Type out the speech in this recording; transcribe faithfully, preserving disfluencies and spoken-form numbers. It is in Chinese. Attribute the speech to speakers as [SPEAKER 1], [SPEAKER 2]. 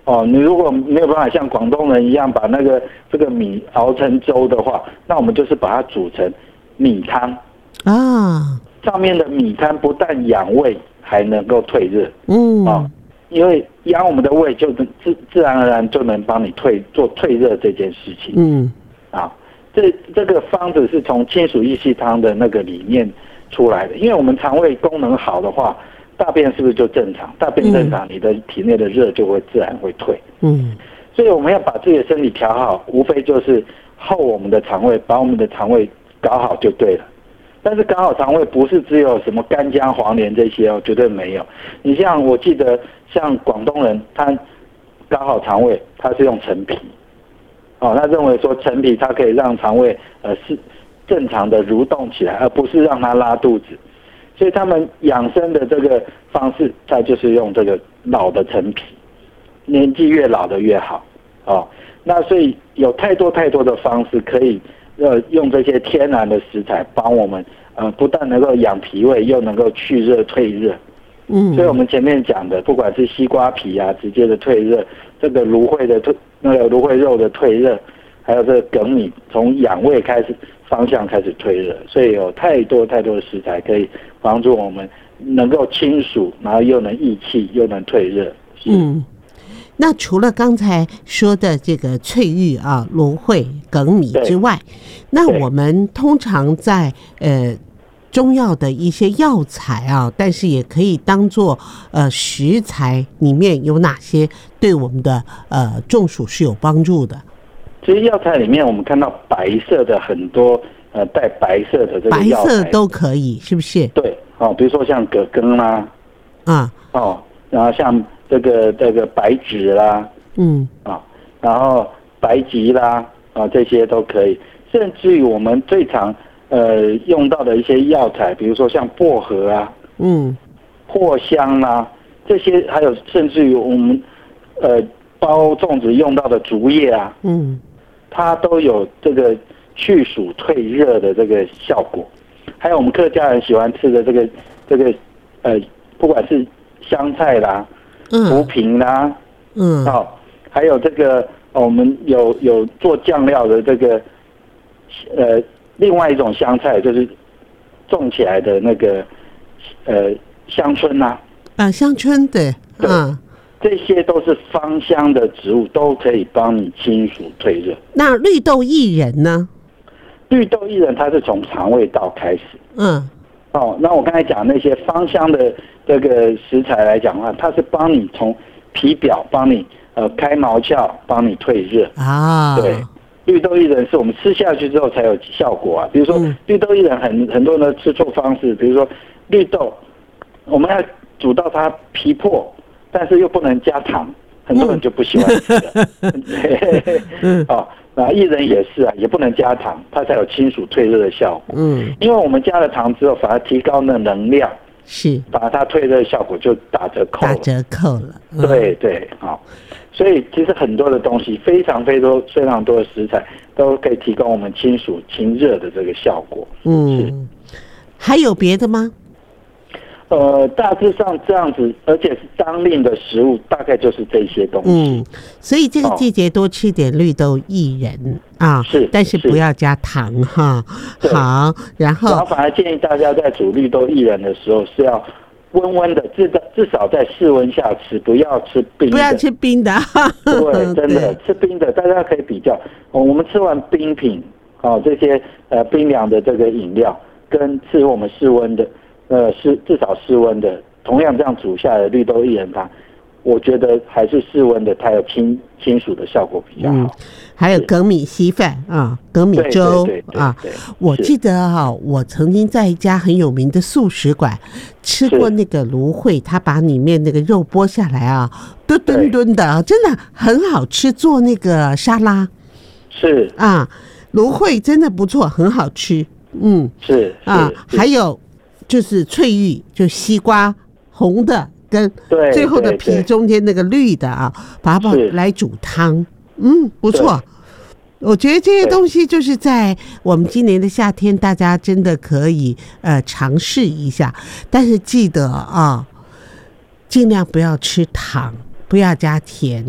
[SPEAKER 1] 哦，你如果没有办法像广东人一样把那个这个米熬成粥的话，那我们就是把它煮成米汤
[SPEAKER 2] 啊。
[SPEAKER 1] 上面的米汤不但养胃，还能够退热。
[SPEAKER 2] 嗯，
[SPEAKER 1] 哦，因为养我们的胃，就自自然而然就能帮你退做退热这件事情。
[SPEAKER 2] 嗯，
[SPEAKER 1] 啊，这这个方子是从亲属益气汤的那个里面出来的。因为我们肠胃功能好的话，大便是不是就正常？大便正常，嗯、你的体内的热就会自然会退。
[SPEAKER 2] 嗯，
[SPEAKER 1] 所以我们要把自己的身体调好，无非就是厚我们的肠胃，把我们的肠胃搞好就对了。但是搞好肠胃不是只有什么干姜、黄连这些哦，绝对没有。你像我记得，像广东人，他搞好肠胃，他是用陈皮。哦，他认为说陈皮它可以让肠胃呃是正常的蠕动起来，而不是让它拉肚子。所以他们养生的这个方式，他就是用这个老的陈皮，年纪越老的越好。哦，那所以有太多太多的方式可以。呃，用这些天然的食材帮我们，呃，不但能够养脾胃，又能够去热退热。嗯，所以我们前面讲的，不管是西瓜皮啊，直接的退热，这个芦荟的退，那个芦荟肉的退热，还有这个粳米从养胃开始方向开始退热，所以有太多太多的食材可以帮助我们能够清暑，然后又能益气，又能退热。
[SPEAKER 2] 嗯。那除了刚才说的这个翠玉啊、芦荟、粳米之外，那我们通常在呃中药的一些药材啊，但是也可以当做呃食材，里面有哪些对我们的呃中暑是有帮助的？
[SPEAKER 1] 其实药材里面，我们看到白色的很多呃带白色的这个药材，
[SPEAKER 2] 白色都可以，是不是？
[SPEAKER 1] 对，哦，比如说像葛根啦，啊，哦，然后像。这个这个白芷啦，嗯啊，然后白及啦啊，这些都可以，甚至于我们最常呃用到的一些药材，比如说像薄荷啊，嗯，藿香啦，这些还有甚至于我们呃包粽子用到的竹叶啊，嗯，它都有这个去暑退热的这个效果。还有我们客家人喜欢吃的这个这个呃，不管是香菜啦。浮萍啦，嗯，好、哦，还有这个、哦、我们有有做酱料的这个，呃，另外一种香菜就是种起来的那个，呃，香椿呐、啊，
[SPEAKER 2] 啊，香椿对，
[SPEAKER 1] 嗯，这些都是芳香的植物，都可以帮你清暑退热。
[SPEAKER 2] 那绿豆薏仁呢？
[SPEAKER 1] 绿豆薏仁它是从肠胃道开始，嗯。哦，那我刚才讲那些芳香的这个食材来讲的话，它是帮你从皮表帮你呃开毛窍，帮你退热啊。对，绿豆薏仁是我们吃下去之后才有效果啊。比如说、嗯、绿豆薏仁很很多人吃错方式，比如说绿豆我们要煮到它皮破，但是又不能加糖，很多人就不喜欢吃了。嗯，哦。啊，薏仁也是啊，也不能加糖，它才有清暑退热的效果。嗯，因为我们加了糖之后，反而提高了能量，
[SPEAKER 2] 是
[SPEAKER 1] 把它退热的效果就打折扣了。
[SPEAKER 2] 打折扣了。
[SPEAKER 1] 嗯、对对，好、哦，所以其实很多的东西，非常非常非常多的食材，都可以提供我们清暑清热的这个效果。嗯，是。
[SPEAKER 2] 还有别的吗？
[SPEAKER 1] 呃，大致上这样子，而且是当令的食物，大概就是这些东西。
[SPEAKER 2] 嗯，所以这个季节多吃点绿豆薏仁、哦、啊，
[SPEAKER 1] 是，
[SPEAKER 2] 但是不要加糖哈。好，然后，
[SPEAKER 1] 然后反而建议大家在煮绿豆薏仁的时候是要温温的，至至少在室温下吃，不要吃冰的。
[SPEAKER 2] 不要吃冰的。
[SPEAKER 1] 对，真的吃冰的，大家可以比较。我们吃完冰品，哦，这些呃冰凉的这个饮料，跟吃我们室温的。呃，是至少室温的，同样这样煮下来的绿豆薏仁汤，我觉得还是室温的，它有清清暑的效果比较好。嗯、
[SPEAKER 2] 还有粳米稀饭啊，粳米粥啊，我记得哈、啊，我曾经在一家很有名的素食馆吃过那个芦荟，他把里面那个肉剥下来啊，都墩墩的，真的很好吃，做那个沙拉。
[SPEAKER 1] 是
[SPEAKER 2] 啊，芦荟真的不错，很好吃。嗯，
[SPEAKER 1] 是
[SPEAKER 2] 啊，还有。就是翠玉，就西瓜红的跟最后的皮中间那个绿的啊，把它来煮汤，嗯，不错。我觉得这些东西就是在我们今年的夏天，大家真的可以呃尝试一下，但是记得啊，尽量不要吃糖，不要加甜。